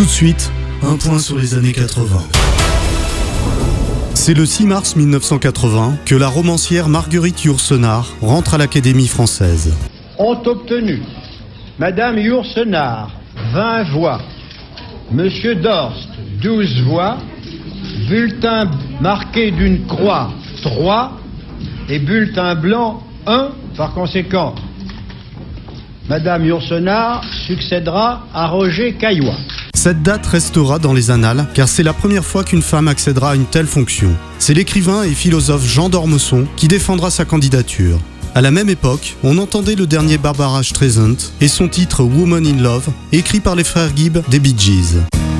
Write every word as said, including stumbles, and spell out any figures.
de suite, un point sur les années quatre-vingts. C'est le six mars mille neuf cent quatre-vingts que la romancière Marguerite Yourcenar rentre à l'Académie française. Ont obtenu Madame Yourcenar, vingt voix, Monsieur Dorst, douze voix, bulletin marqué d'une croix, trois, et bulletin blanc, un. Par conséquent, Madame Yourcenar succédera à Roger Caillois. Cette date restera dans les annales car c'est la première fois qu'une femme accédera à une telle fonction. C'est l'écrivain et philosophe Jean d'Ormesson qui défendra sa candidature. À la même époque, on entendait le dernier Barbara Streisand et son titre Woman in Love, écrit par les frères Gibb des Bee Gees.